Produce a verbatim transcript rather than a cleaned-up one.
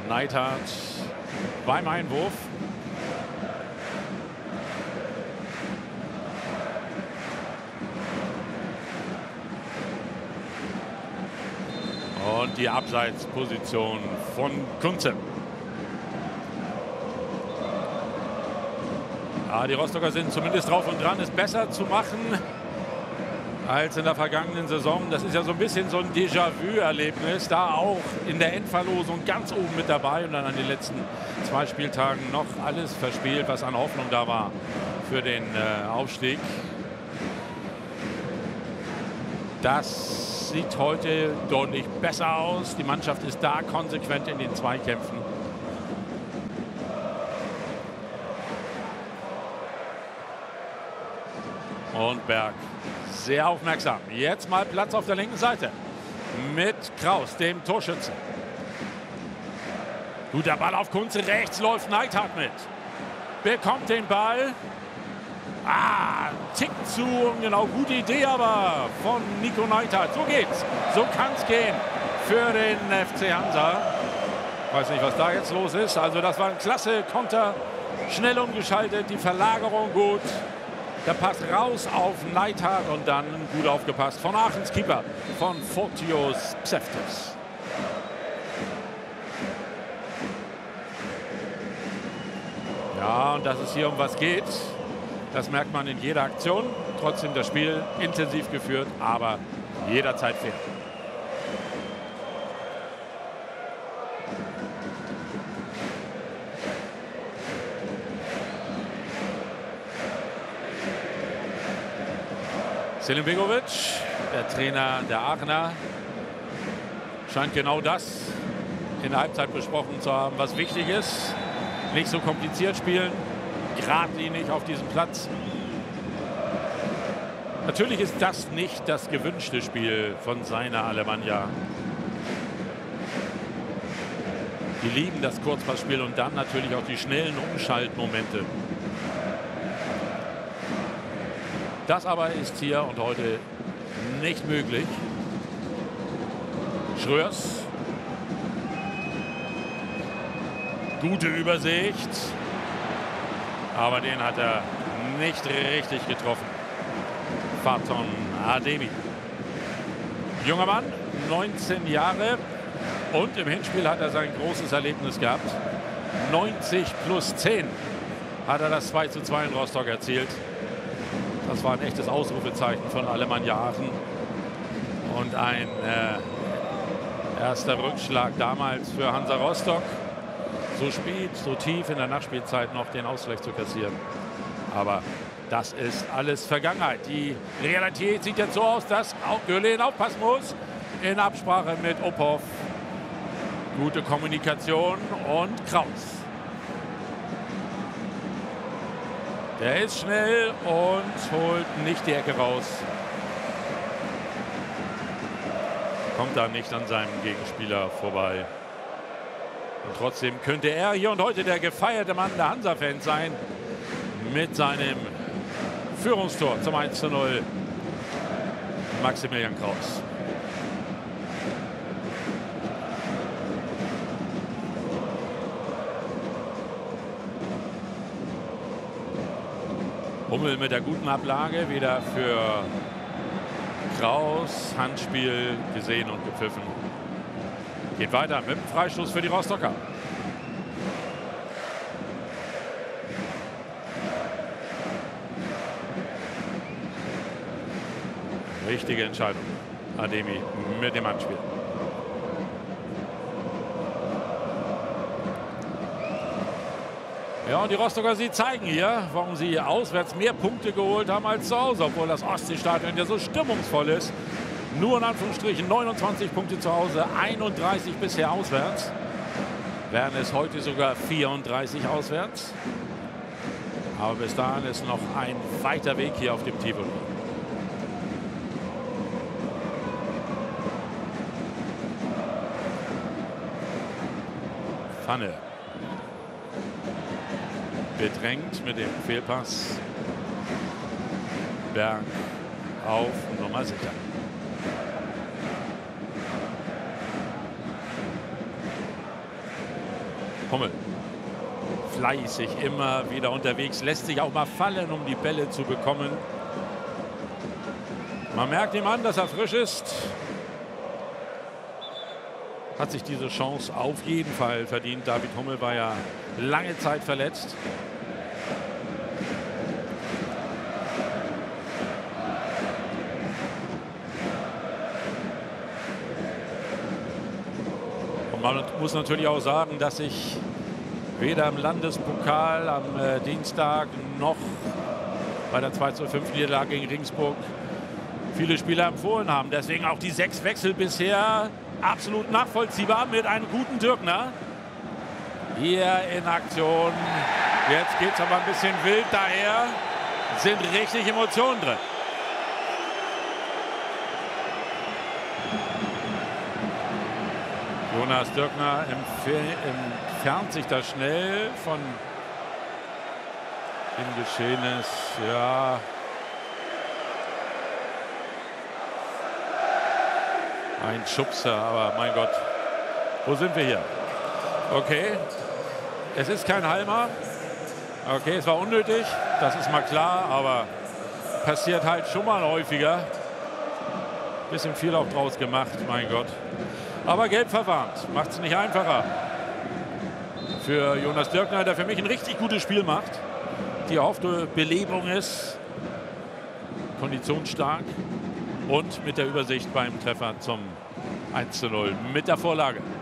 Neidhardt beim Einwurf. Und die Abseitsposition von Kunze. Ja, die Rostocker sind zumindest drauf und dran, es besser zu machen als in der vergangenen Saison. Das ist ja so ein bisschen so ein Déjà-vu-Erlebnis. Da auch in der Endverlosung ganz oben mit dabei und dann an den letzten zwei Spieltagen noch alles verspielt, was an Hoffnung da war für den äh, Aufstieg. Das sieht heute deutlich besser aus. Die Mannschaft ist da konsequent in den Zweikämpfen. Und Berg sehr aufmerksam. Jetzt mal Platz auf der linken Seite mit Kraus, dem Torschützen. Guter Ball auf Kunze. Rechts läuft Neidhardt mit. Bekommt den Ball. Ah, Tick zu. Genau, gute Idee aber von Nico Neidhardt. So geht's. So kann es gehen für den F C Hansa. Weiß nicht, was da jetzt los ist. Also das war ein klasse Konter. Schnell umgeschaltet. Die Verlagerung gut. Der Pass raus auf Neidhardt und dann gut aufgepasst von Aachens Keeper, von Fotios Pseftis. Ja, und dass es hier um was geht, das merkt man in jeder Aktion. Trotzdem das Spiel intensiv geführt, aber jederzeit fair. Selim Begovic, der Trainer der Aachener, scheint genau das in der Halbzeit besprochen zu haben, was wichtig ist. Nicht so kompliziert spielen, geradlinig auf diesem Platz. Natürlich ist das nicht das gewünschte Spiel von seiner Alemannia. Die lieben das Kurzpassspiel und dann natürlich auch die schnellen Umschaltmomente. Das aber ist hier und heute nicht möglich. Schröers. Gute Übersicht. Aber den hat er nicht richtig getroffen. Faton Ademi. Junger Mann, neunzehn Jahre. Und im Hinspiel hat er sein großes Erlebnis gehabt. neunzig plus zehn hat er das zwei zu zwei in Rostock erzielt. Das war ein echtes Ausrufezeichen von Alemannia Aachen. Und ein äh, erster Rückschlag damals für Hansa Rostock. So spät, so tief in der Nachspielzeit noch den Ausgleich zu kassieren. Aber das ist alles Vergangenheit. Die Realität sieht jetzt so aus, dass auch Güllin aufpassen muss. In Absprache mit Ophoff. Gute Kommunikation und Kraus. Der ist schnell und holt nicht die Ecke raus. Kommt da nicht an seinem Gegenspieler vorbei. Und trotzdem könnte er hier und heute der gefeierte Mann der Hansa-Fans sein. Mit seinem Führungstor zum eins zu null. Maximilian Kraus. Hummel mit der guten Ablage, wieder für Kraus. Handspiel gesehen und gepfiffen. Geht weiter mit dem Freistoß für die Rostocker. Richtige Entscheidung. Ademi mit dem Handspiel. Ja, und die Rostocker, sie zeigen hier, warum sie auswärts mehr Punkte geholt haben als zu Hause, obwohl das Ostseestadion ja so stimmungsvoll ist. Nur in Anführungsstrichen neunundzwanzig Punkte zu Hause, einunddreißig bisher auswärts. Werden es heute sogar vierunddreißig auswärts. Aber bis dahin ist noch ein weiter Weg hier auf dem Tivoli. Pfanne. Bedrängt mit dem Fehlpass. Berg auf Nummer sicher. Hummel. Fleißig immer wieder unterwegs, lässt sich auch mal fallen, um die Bälle zu bekommen. Man merkt ihm an, dass er frisch ist. Hat sich diese Chance auf jeden Fall verdient. David Hummel war ja lange Zeit verletzt. Und man muss natürlich auch sagen, dass sich weder im Landespokal am äh, Dienstag noch bei der zwei zu fünf Niederlage gegen Regensburg viele Spieler empfohlen haben. Deswegen auch die sechs Wechsel bisher absolut nachvollziehbar mit einem guten Dürkner. Hier in Aktion. Jetzt geht es aber ein bisschen wild daher. Sind richtig Emotionen drin. Jonas Dürkner entfernt sich da schnell von dem Geschehnis. Ja. Ein Schubser, aber mein Gott. Wo sind wir hier? Okay. Es ist kein Halmer. Okay, es war unnötig. Das ist mal klar, aber passiert halt schon mal häufiger. Bisschen viel auch draus gemacht, mein Gott. Aber gelb verwarnt. Macht es nicht einfacher für Jonas Dürkner, der für mich ein richtig gutes Spiel macht. Die erhoffte Belebung ist konditionsstark und mit der Übersicht beim Treffer zum eins zu null mit der Vorlage.